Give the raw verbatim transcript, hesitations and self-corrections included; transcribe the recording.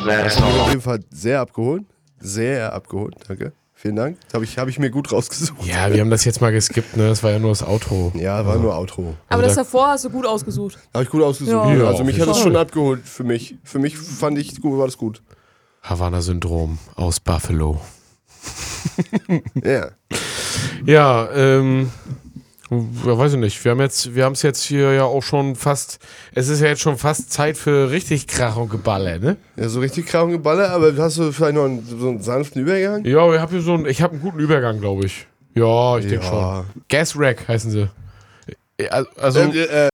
Das hat mich auf jeden Fall sehr abgeholt. Sehr abgeholt, danke. Vielen Dank. Das habe ich, hab ich mir gut rausgesucht. Ja, wir haben das jetzt mal geskippt, ne? Das war ja nur das Outro. Ja, war nur Outro. Aber das davor hast du gut ausgesucht. Habe ich gut ausgesucht. Ja. Ja, also mich hat Ja, das schon abgeholt für mich. Für mich fand ich gut, war das gut. Havana-Syndrom aus Buffalo. Ja. Ja, ähm, ja, weiß ich nicht. Wir haben jetzt, wir haben es jetzt hier ja auch schon fast, es ist ja jetzt schon fast Zeit für richtig Krach und Geballe, ne? Ja, so richtig Krach und Geballe, aber hast du vielleicht noch einen, so einen sanften Übergang? Ja, ich habe hier so einen, ich habe einen guten Übergang, glaube ich. Ja, ich denke Ja. schon. Gas Rack heißen sie. Also, Ähm, äh,